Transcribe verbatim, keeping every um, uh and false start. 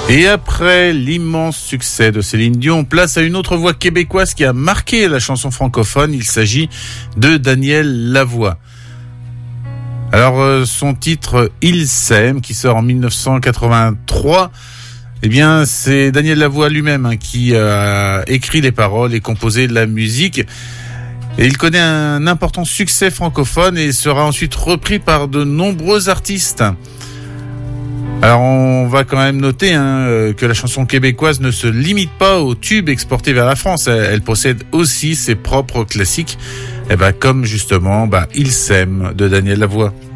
Et après l'immense succès de Céline Dion, place à une autre voix québécoise qui a marqué la chanson francophone. Il s'agit de Daniel Lavoie. Alors, euh, son titre « Il s'aime » qui sort en dix-neuf cent quatre-vingt-trois, eh bien, c'est Daniel Lavoie lui-même hein, qui a écrit les paroles et composé la musique. Et il connaît un important succès francophone et sera ensuite repris par de nombreux artistes. Alors, on va quand même noter hein, que la chanson québécoise ne se limite pas aux tubes exportés vers la France. Elle, elle possède aussi ses propres classiques, eh ben, comme justement bah, « Il s'aime » de Daniel Lavoie.